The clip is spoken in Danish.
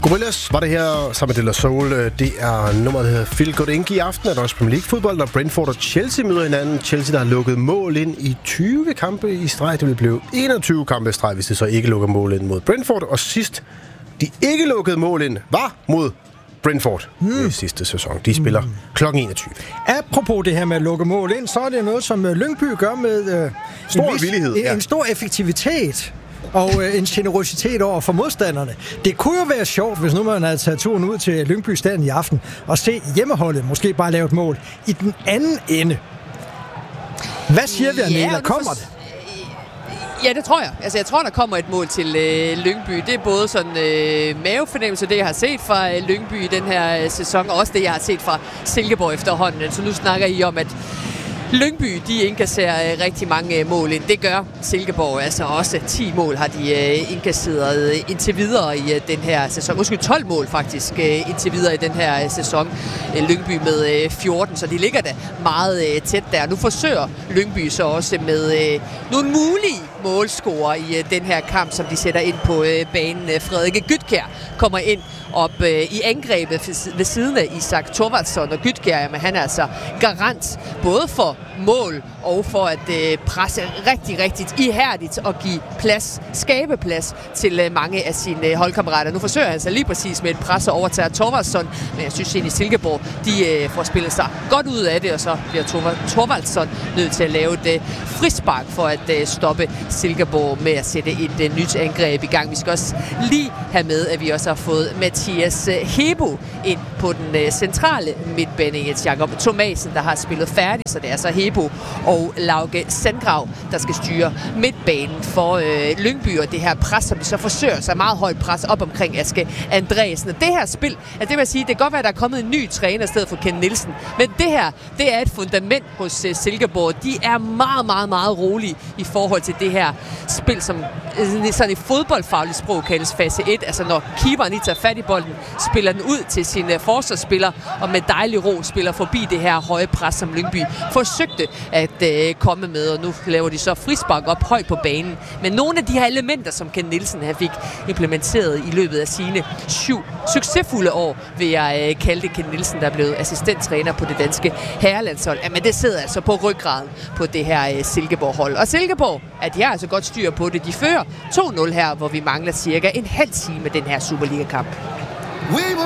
Gorillaz var det her sammen med De La Soul. Det er nummeret, der hedder Feel Good Inc. I aften er der også Premier League fodbold, når Brentford og Chelsea møder hinanden. Chelsea, der har lukket mål ind i 20 kampe i streg. Det vil blive 21 kampe i streg, hvis det så ikke lukker mål ind mod Brentford. Og sidst, de ikke lukkede mål ind, var mod Brentford i sidste sæson. De spiller kl. 21. Apropos det her med at lukke mål ind, så er det noget, som Lyngby gør med en stor effektivitet og en generøsitet over for modstanderne. Det kunne jo være sjovt, hvis nu man havde taget turen ud til Lyngby Stadion i aften og se hjemmeholdet måske bare lave et mål i den anden ende. Hvad siger vi, Anela? Kommer det? Ja, det tror jeg. Altså, jeg tror, der kommer et mål til Lyngby. Det er både sådan mavefornemmelse, det jeg har set fra Lyngby i den her sæson, og også det, jeg har set fra Silkeborg efterhånden. Så nu snakker I om, at Lyngby, de indkasserer rigtig mange mål ind. Det gør Silkeborg altså også. 10 mål har de indkasseret indtil videre i den her sæson. Måske 12 mål faktisk indtil videre i den her sæson. Lyngby med 14, så de ligger da meget tæt der. Nu forsøger Lyngby så også med nogle mulige målscorer i den her kamp, som de sætter ind på banen. Frederikke Gytkjær kommer ind op i angrebet ved siden af Isak Thorvaldsson, og Gytkjær, jamen, han er altså garant både for mål og for at presse rigtig ihærdigt og give plads, skabe plads til mange af sine holdkammerater. Nu forsøger han sig lige præcis med et pres og overtager Thorvaldsson, men jeg synes egentlig Silkeborg, de får spillet sig godt ud af det, og så bliver Thorvaldsson nødt til at lave et frispark for at stoppe Silkeborg med at sætte et nyt angreb i gang. Vi skal også lige have med, at vi også har fået Mathias Hebo ind på den centrale midtbane. Jens Jakob Thomasen, der har spillet færdigt, så det er så Hebo og Lauke Sandgrav, der skal styre midtbanen for Lyngby, og det her pres, som de så forsøger sig meget højt pres op omkring Aske Andreasen. Og det her spil, det vil sige, det kan godt være, at der er kommet en ny træner i stedet for Ken Nielsen, men det her, det er et fundament hos Silkeborg. De er meget rolige i forhold til det her spil, som sådan i fodboldfagligt sprog kaldes fase 1, altså når keeperen ikke tager fat i bolden, spiller den ud til sine forsvarsspiller, og med dejlig ro spiller forbi det her høje pres, som Lyngby forsøgte at komme med, og nu laver de så frispark op højt på banen. Men nogle af de her elementer, som Ken Nielsen fik implementeret i løbet af sine 7 succesfulde år, vil jeg kalde det Ken Nielsen, der er blevet assistenttræner på det danske herrelandshold. Men det sidder altså på ryggraden på det her Silkeborg-hold. Og Silkeborg, at de har altså godt styr på det. De fører 2-0 her, hvor vi mangler cirka en halv time den her Superliga-kamp. We